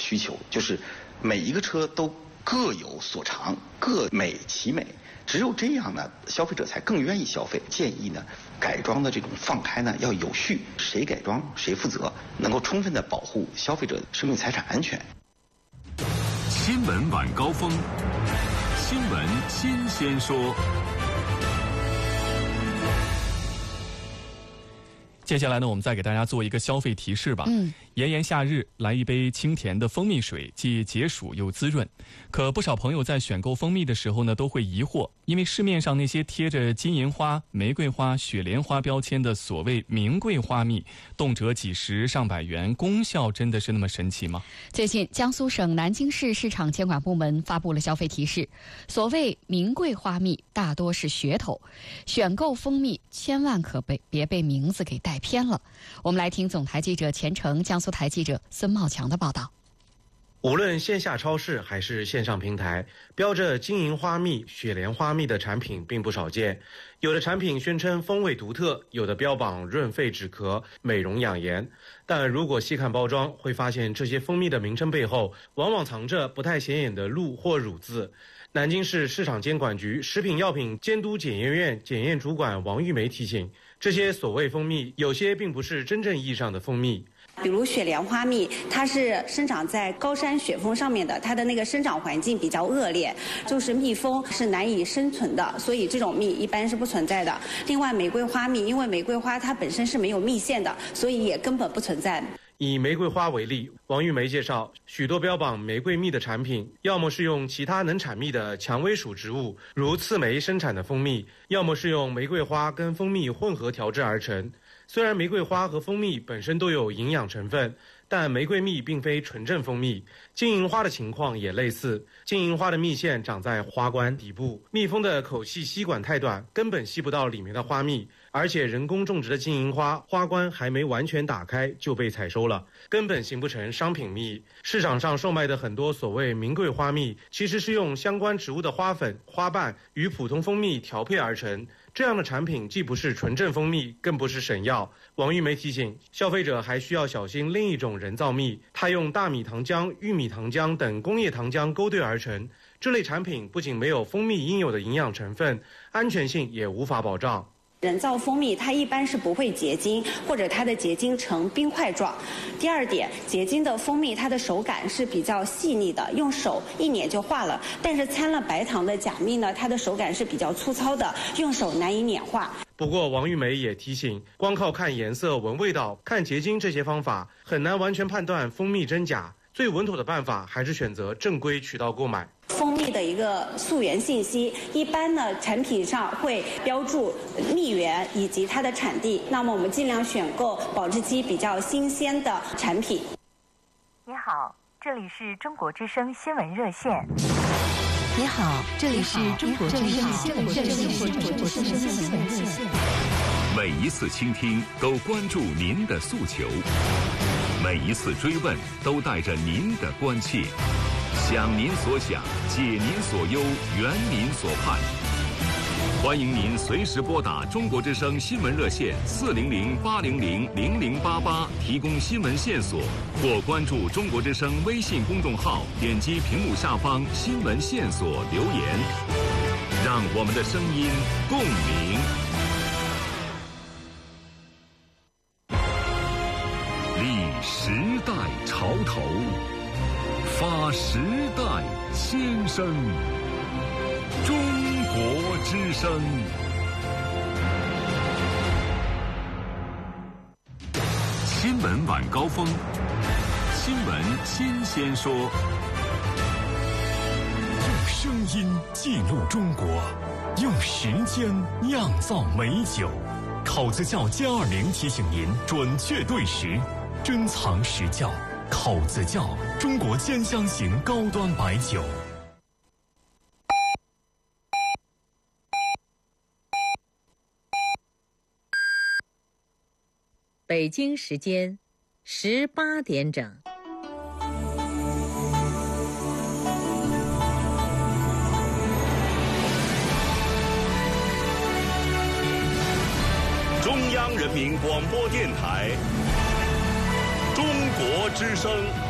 需求，就是每一个车都各有所长，各美其美。只有这样呢，消费者才更愿意消费。建议呢，改装的这种放开呢要有序，谁改装谁负责，能够充分的保护消费者生命财产安全。 新闻晚高峰，新闻新鲜说。 接下来呢，我们再给大家做一个消费提示吧。炎炎夏日，来一杯清甜的蜂蜜水，既解暑又滋润。可不少朋友在选购蜂蜜的时候呢，都会疑惑，因为市面上那些贴着金银花、玫瑰花、雪莲花标签的所谓名贵花蜜，动辄几十上百元，功效真的是那么神奇吗？ 最近，江苏省南京市市场监管部门发布了消费提示，所谓名贵花蜜大多是噱头，选购蜂蜜千万可别被名字给带偏了。我们来听总台记者钱程、江苏台记者孙茂强的报道。 无论线下超市还是线上平台，标着金银花蜜、雪莲花蜜的产品并不少见。有的产品宣称风味独特，有的标榜润肺止咳、美容养颜。但如果细看包装，会发现这些蜂蜜的名称背后，往往藏着不太显眼的鹿或乳字。南京市市场监管局食品药品监督检验院检验主管王玉梅提醒，这些所谓蜂蜜，有些并不是真正意义上的蜂蜜。 比如雪莲花蜜，它是生长在高山雪峰上面的，它的那个生长环境比较恶劣，就是蜜蜂是难以生存的，所以这种蜜一般是不存在的。另外，玫瑰花蜜，因为玫瑰花它本身是没有蜜腺的，所以也根本不存在。 以玫瑰花为例，王玉梅介绍，许多标榜玫瑰蜜的产品，要么是用其他能产蜜的蔷薇属植物，如刺梅生产的蜂蜜，要么是用玫瑰花跟蜂蜜混合调制而成。虽然玫瑰花和蜂蜜本身都有营养成分，但玫瑰蜜并非纯正蜂蜜。金银花的情况也类似，金银花的蜜腺长在花冠底部，蜜蜂的口气吸管太短，根本吸不到里面的花蜜，而且人工种植的金银花花冠还没完全打开就被采收了，根本形不成商品蜜。市场上售卖的很多所谓名贵花蜜，其实是用相关植物的花粉、花瓣与普通蜂蜜调配而成。这样的产品既不是纯正蜂蜜，更不是神药。王玉梅提醒消费者还需要小心另一种人造蜜，它用大米糖浆、玉米糖浆等工业糖浆勾兑而成。这类产品不仅没有蜂蜜应有的营养成分，安全性也无法保障。 人造蜂蜜它一般是不会结晶，或者它的结晶呈冰块状。第二点，结晶的蜂蜜它的手感是比较细腻的，用手一捻就化了。但是掺了白糖的假蜜呢，它的手感是比较粗糙的，用手难以捻化。 不过王玉梅也提醒，光靠看颜色、闻味道、看结晶这些方法，很难完全判断蜂蜜真假。最稳妥的办法还是选择正规渠道购买。 蜂蜜的一个溯源信息，一般呢产品上会标注蜜源以及它的产地，那么我们尽量选购保质期比较新鲜的产品。 你好，这里是中国之声新闻热线。 你好，这里是中国之声新闻热线。 每一次倾听都关注您的诉求，每一次追问都带着您的关切。想您所想，解您所忧，圆您所盼。欢迎您随时拨打中国之声新闻热线400-800-0088提供新闻线索，或关注中国之声微信公众号，点击屏幕下方新闻线索留言，让我们的声音共鸣。立时代潮头，发时代先声。中国之声。新闻晚高峰，新闻新鲜说。 用声音记录中国，用时间酿造美酒。口子窖+20提醒您准确对时，珍藏实窖。口子窖，中国兼香型高端白酒。 北京时间18点整。 中央人民广播电台，中国之声。